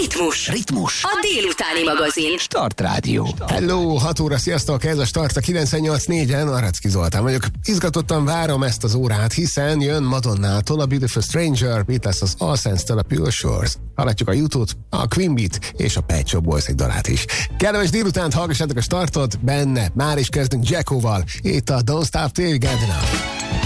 Ritmus. A délutáni magazin. Start Rádió. Hello, 6 óra, sziasztok, ez a Start a 98.4-en, Aracki Zoltán vagyok. Izgatottan várom ezt az órát, hiszen jön Madonnától a Beautiful Stranger, itt lesz az All Saints-től a Pure Shores. Hallhatjuk a YouTube-t, a Queen Beat és a Pet Shop Boys egy dalát is. Kellemes délutánt, hallgassátok a Startot, benne már is kezdünk Jackoval, itt a Don't Stop Till You Get Enough.